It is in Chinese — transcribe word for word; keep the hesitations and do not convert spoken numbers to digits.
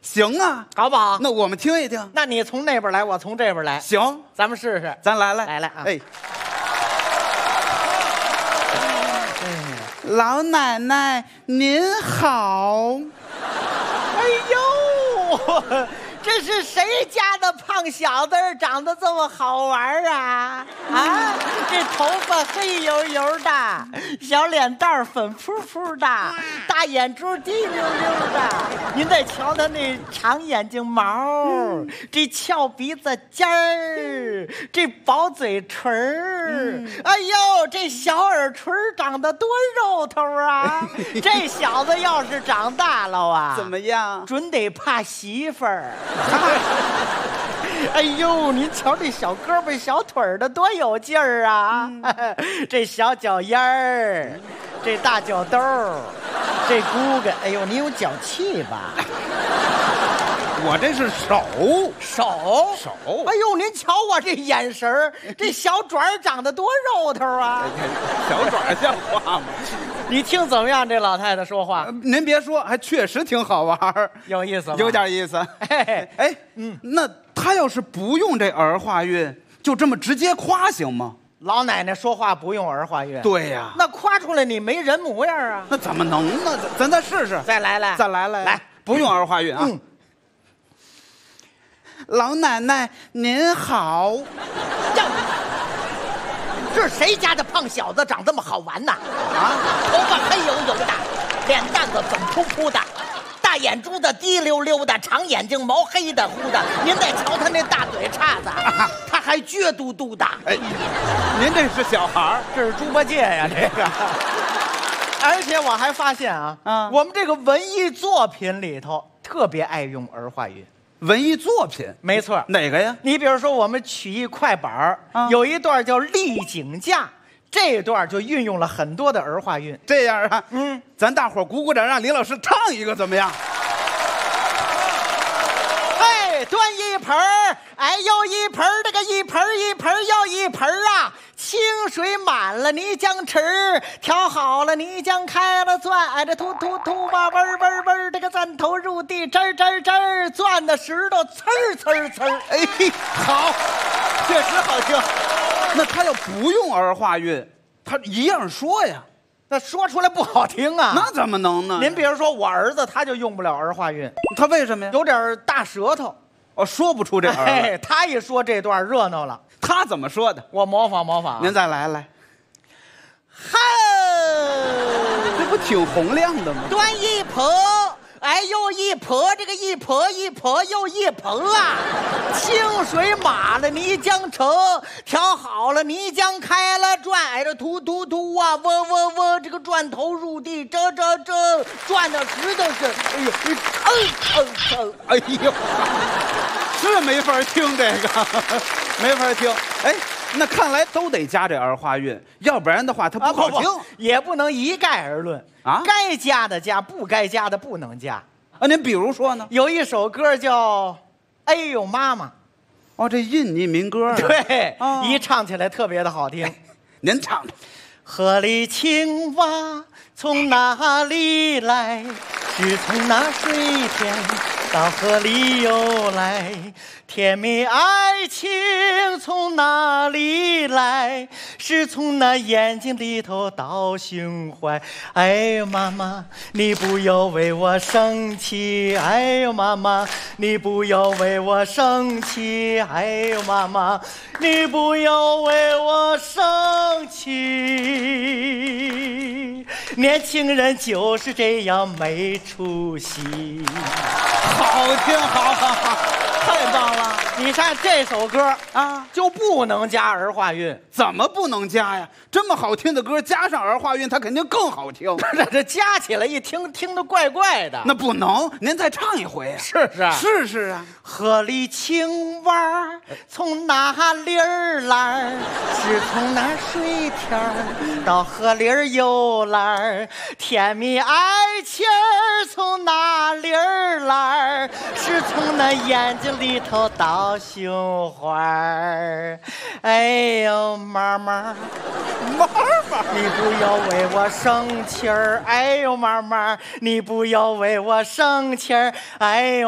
行啊， 好不好？ 那我们听一听。 那你从那边来，我从这边来。 行， 咱们试试。 咱来来来来啊！ 哎，老奶奶您好。 哎呦，这是谁家的胖小子长得这么好玩啊？啊，这头发黑油油的，小脸蛋粉扑扑的，大眼珠滴溜溜的。您再瞧他那长眼睛毛，嗯、这翘鼻子尖儿，这薄嘴唇儿，嗯、哎呦，这小耳垂长得多肉头啊！这小子要是长大了啊， 怎么样？ 准得怕媳妇儿。哎呦，您瞧这小胳膊小腿儿的多有劲儿啊！嗯、这小脚丫儿，这大脚兜儿，这骨骼，哎呦，你有脚气吧？ 我这是手手手。 哎呦，您瞧我这眼神儿，这小爪儿长得多肉头啊！ 小爪像话吗？ 你听怎么样？这老太太说话， 呃、您别说，还确实挺好玩儿， 有意思吧？ 有点意思。哎哎，嗯，那他要是不用这儿化韵，就这么直接夸行吗？ 老奶奶说话不用儿化韵。 对呀， 那夸出来你没人模样啊？ 那怎么能呢？咱再试试， 再来来， 再来来， 来， 不用儿化韵啊。嗯，老奶奶您好。 呀，这是谁家的胖小子长这么好玩呐？啊，头发黑油油的，脸蛋子粉扑扑的，大眼珠子滴溜溜的，长眼睛毛黑的乎的。您再瞧他那大嘴叉子，啊、他还撅嘟嘟的。 哎，您这是小孩儿， 这是猪八戒呀，这个。而且我还发现啊，啊，我们这个文艺作品里头特别爱用儿化韵。 文艺作品， 没错， 哪个呀？ 你比如说，我们曲艺快板儿、啊、有一段叫《丽景架》，这段就运用了很多的儿化韵。 这样啊， 嗯， 咱大伙儿鼓鼓掌，让李老师唱一个怎么样？ 哎，端一盆儿，哎又一盆儿，这个一盆儿一盆儿又一盆儿啊。清水满了泥浆池，调好了泥浆开了钻，哎这突突突吧，嗡嗡嗡，这个钻头入地，吱吱吱，钻的石头呲儿呲儿呲儿。 哎，好，确实好听。那他要不用儿化韵，他一样说呀， 那说出来不好听啊。 那怎么能呢？ 您比如说我儿子，他就用不了儿化韵。 他为什么呀？ 有点大舌头。 哦，说不出这儿。 哎，他一说这段热闹了。 他怎么说的？ 我模仿模仿、啊。 您再来来。 哈， 这不挺洪亮的吗？ 端一婆，哎又一婆，这个一婆一婆又一婆啊！清水码了泥浆盛，调好了泥浆开了转，哎这突突突啊，嗡嗡嗡，这个转头入地，这这这转的石头是，哎呦，嗯嗯嗯， 哎呦，是没法听这个，没法听。哎，那看来都得加这儿化韵，要不然的话它不好听， 啊、不不也不能一概而论啊。该加的加，不该加的不能加啊。您比如说呢？ 有一首歌叫《哎呦妈妈》， 哦，这印尼民歌、啊， 对、 哦， 一唱起来特别的好听。哎、 您唱唱。 河里青蛙从哪里来？是从那水田到河里游来。甜蜜爱情从哪里来？是从那眼睛里头到胸怀。哎呦妈妈，你不要为我生气。哎呦妈妈，你不要为我生气。哎呦妈妈，你不要为我生气。年轻人就是这样没出息。 好听，好好好， 太棒了！你看这首歌啊，就不能加儿化韵。 怎么不能加呀？这么好听的歌，加上儿化韵，它肯定更好听。 这这加起来一听，听得怪怪的。 那不能，您再唱一回呀、啊？ 是是是是啊。 河里青蛙从哪里儿来？是从那水田到河里儿游来。甜蜜爱情从哪里儿来？是从那眼睛里头到胸怀。哎呦妈妈， 妈妈， 你不要为我生气儿。哎呦妈妈，你不要为我生气儿。哎呦。